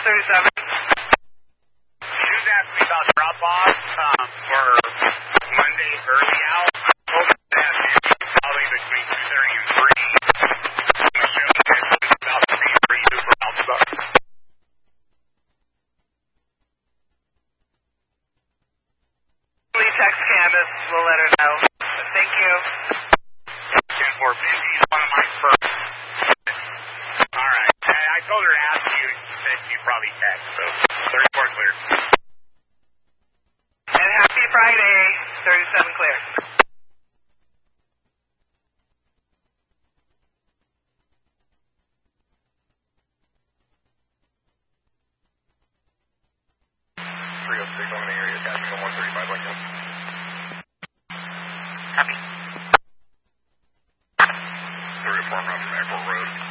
37. She was asking me about drop-off for Monday early out. I told her that probably between 2:30 and 3. I'm assuming that it's about 3 for you for Alphabet. Please text Candace. We'll let her know. Thank you. 10-4 busy is one of my first. All right. I told her to ask you. She said she'd probably text, so 34 clear. And happy Friday, 37 clear. I'm in the area, attaching on 135 Lincoln. Copy. 304 around from Airport Road.